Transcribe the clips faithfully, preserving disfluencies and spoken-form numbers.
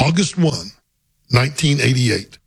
August first, nineteen eighty-eight.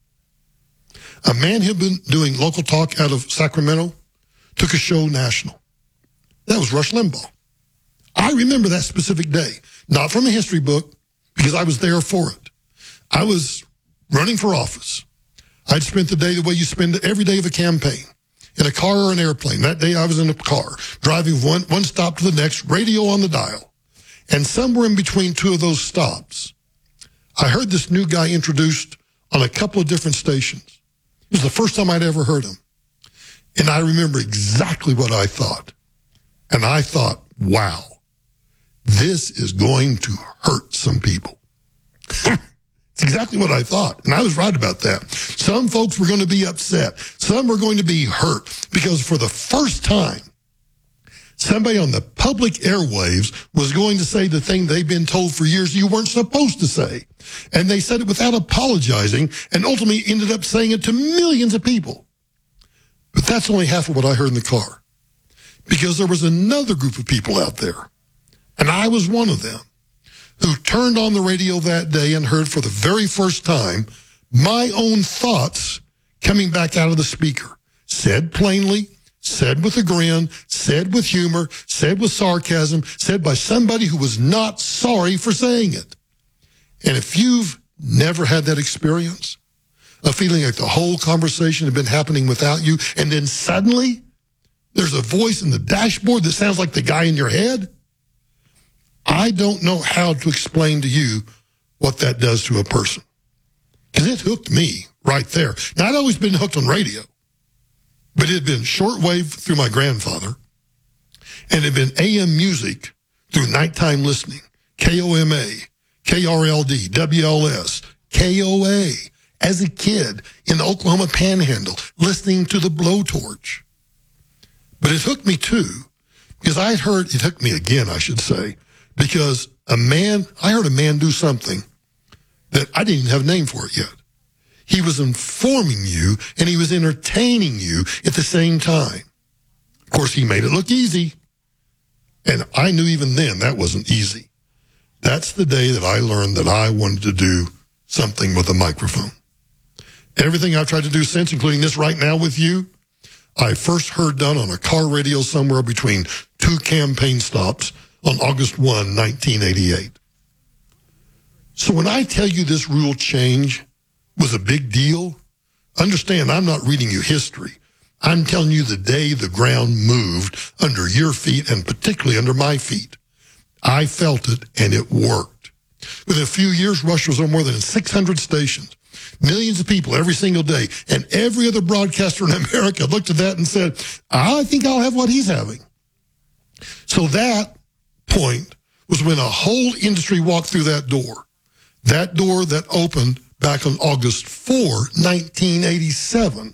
A man who had been doing local talk out of Sacramento took a show national. That was Rush Limbaugh. I remember that specific day, not from a history book, because I was there for it. I was running for office. I'd spent the day the way you spend every day of a campaign, in a car or an airplane. That day I was in a car, driving one, one stop to the next, radio on the dial. And somewhere in between two of those stops, I heard this new guy introduced on a couple of different stations. It was the first time I'd ever heard him. And I remember exactly what I thought. And I thought, wow, this is going to hurt some people. It's exactly what I thought. And I was right about that. Some folks were going to be upset. Some were going to be hurt because for the first time, somebody on the public airwaves was going to say the thing they've been told for years you weren't supposed to say. And they said it without apologizing and ultimately ended up saying it to millions of people. But that's only half of what I heard in the car. Because there was another group of people out there, and I was one of them, who turned on the radio that day and heard for the very first time my own thoughts coming back out of the speaker. Said plainly, said with a grin, said with humor, said with sarcasm, said by somebody who was not sorry for saying it. And if you've never had that experience, a feeling like the whole conversation had been happening without you, and then suddenly there's a voice in the dashboard that sounds like the guy in your head, I don't know how to explain to you what that does to a person. Because it hooked me right there. Now, I'd always been hooked on radio, but it had been shortwave through my grandfather, and it had been A M music through nighttime listening, K O M A, K R L D, W L S, K O A, as a kid in the Oklahoma Panhandle, listening to the Blowtorch. But it hooked me too, because I had heard, it hooked me again, I should say, because a man, I heard a man do something that I didn't even have a name for it yet. He was informing you and he was entertaining you at the same time. Of course, he made it look easy. And I knew even then that wasn't easy. That's the day that I learned that I wanted to do something with a microphone. Everything I've tried to do since, including this right now with you, I first heard done on a car radio somewhere between two campaign stops on August first, nineteen eighty-eight. So when I tell you this rule change was a big deal, understand I'm not reading you history. I'm telling you the day the ground moved under your feet and particularly under my feet. I felt it and it worked. Within a few years, Rush was on more than six hundred stations. Millions of people every single day. And every other broadcaster in America looked at that and said, I think I'll have what he's having. So that point was when a whole industry walked through that door. That door that opened back on August fourth, nineteen eighty-seven.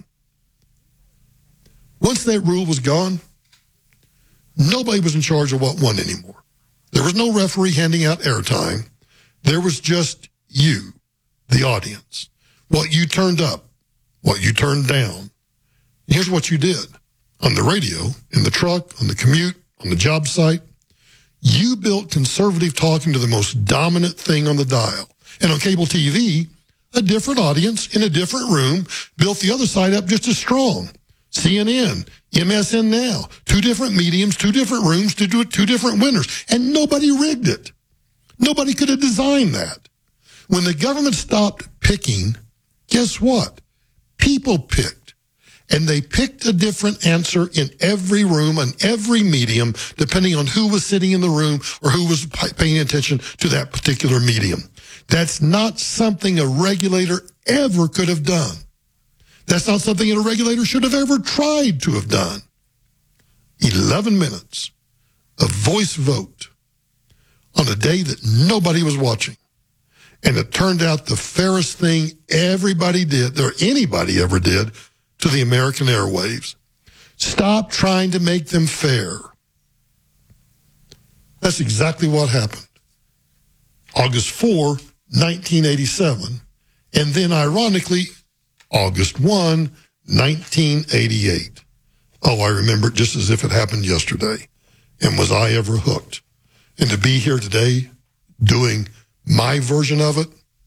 Once that rule was gone, nobody was in charge of what won anymore. There was no referee handing out airtime. There was just you, the audience. What you turned up, what you turned down. Here's what you did. On the radio, in the truck, on the commute, on the job site, you built conservative talk into the most dominant thing on the dial. And on cable T V, a different audience in a different room built the other side up just as strong. C N N, M S N Now, two different mediums, two different rooms, to do two different winners. And nobody rigged it. Nobody could have designed that. When the government stopped picking, guess what? People picked. And they picked a different answer in every room and every medium, depending on who was sitting in the room or who was paying attention to that particular medium. That's not something a regulator ever could have done. That's not something a regulator should have ever tried to have done. eleven minutes of voice vote on a day that nobody was watching. And it turned out the fairest thing everybody did, or anybody ever did, to the American airwaves. Stop trying to make them fair. That's exactly what happened. August fourth, nineteen eighty-seven, and then ironically, August first, nineteen eighty-eight. Oh, I remember it just as if it happened yesterday. And was I ever hooked? And to be here today doing my version of it,